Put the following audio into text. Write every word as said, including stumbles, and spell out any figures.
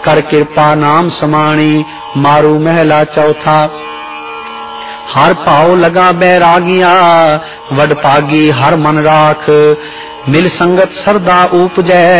कर कृपा नाम समाणी। मारू महला चौथा। हर भाव लगा बैरागिया, वड पागी हर मन राख। मिल संगत सरदा उपजै,